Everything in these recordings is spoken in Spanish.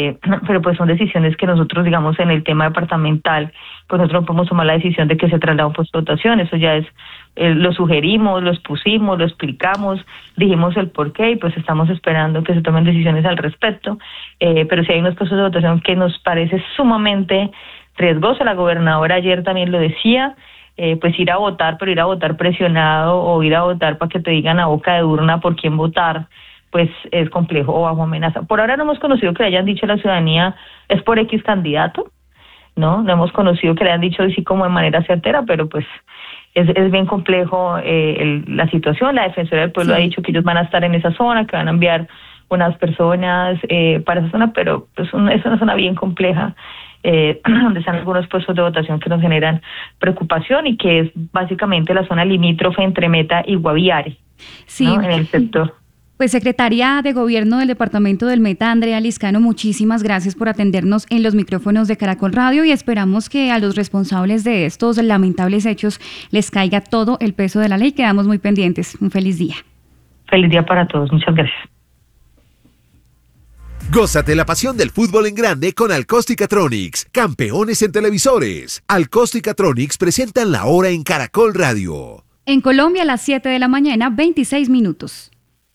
pero pues son decisiones que nosotros, digamos, en el tema departamental, pues nosotros no podemos tomar la decisión de que se traslade un puesto de votación. Eso ya es, lo sugerimos, lo expusimos, lo explicamos, dijimos el porqué y pues estamos esperando que se tomen decisiones al respecto. Pero sí hay unos puestos de votación que nos parece sumamente riesgoso. La gobernadora ayer también lo decía, pues ir a votar, pero ir a votar presionado o ir a votar para que te digan a boca de urna por quién votar, pues es complejo o bajo amenaza. Por ahora no hemos conocido que le hayan dicho a la ciudadanía es por X candidato, no hemos conocido que le hayan dicho así como de manera certera, pero pues es bien complejo la situación. La Defensoría del Pueblo ha dicho que ellos van a estar en esa zona, que van a enviar unas personas para esa zona, pero pues es una zona bien compleja, donde están algunos puestos de votación que nos generan preocupación y que es básicamente la zona limítrofe entre Meta y Guaviare, sí, ¿no? En el sector. Pues secretaria de Gobierno del Departamento del Meta, Andrea Liscano, muchísimas gracias por atendernos en los micrófonos de Caracol Radio y esperamos que a los responsables de estos lamentables hechos les caiga todo el peso de la ley. Quedamos muy pendientes. Un feliz día. Feliz día para todos. Muchas gracias. Gózate la pasión del fútbol en grande con Alcosticatronics, campeones en televisores. Alcosticatronics presentan la hora en Caracol Radio. En Colombia a las 7 de la mañana, 26 minutos.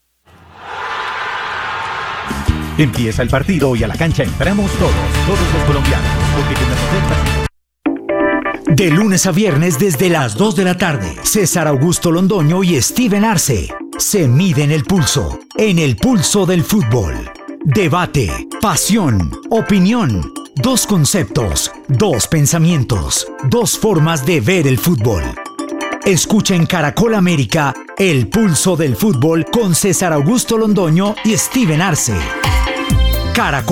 Empieza el partido y a la cancha entramos todos los colombianos, porque con las ofertas... De lunes a viernes desde las 2 de la tarde, César Augusto Londoño y Steven Arce se miden el pulso, en el pulso del fútbol. Debate, pasión, opinión, dos conceptos, dos pensamientos, dos formas de ver el fútbol. Escucha en Caracol América el pulso del fútbol con César Augusto Londoño y Steven Arce. Caracol.